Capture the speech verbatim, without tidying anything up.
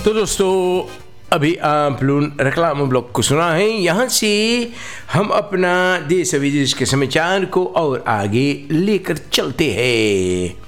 तो दोस्तों अभी आप लोग रेक्लाम ब्लॉग को सुना है। यहाँ से हम अपना देश विदेश के समाचार को और आगे लेकर चलते हैं।